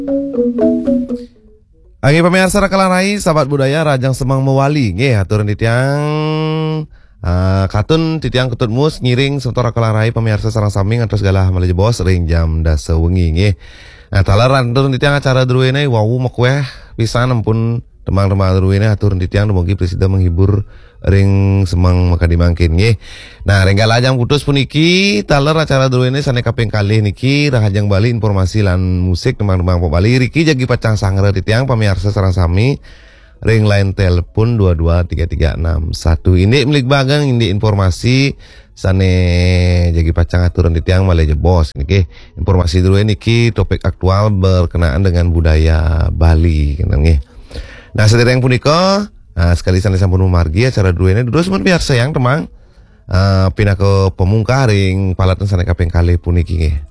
Angin pemirsa Rakalarai, sahabat budaya Rajang Semang Mewali nggih aturan titiang katun titiang ketut mus ngiring sementara Rakalarai pemirsa sareng sami ngantos galah malih bos ring jam 10 wengi nggih. Nah, talaran turun titiang acara druene wau mekweh pisan ampun temang-temang druene aturan titiang dumugi presiden menghibur ring semang maka dimangkin nggih. Nah, renggal ajang putus puniki taler acara druene sane kaping kalih niki rahajang Bali informasi lan musik temang-temang pop Bali Riki jagi pacang sangre titiang pamirsa sareng sami ring line telepon 223361 ini milik bagang ini informasi sane jagi pacang aturan titiang malih jebos niki informasi dulu niki topik aktual berkenaan dengan budaya Bali nggih. Nah, sedereng punika sekali sana sampun margi acara dulu ini duduk semen biar sayang temang pindah ke pemungkaring palatan sana kaping kali puniki nggih.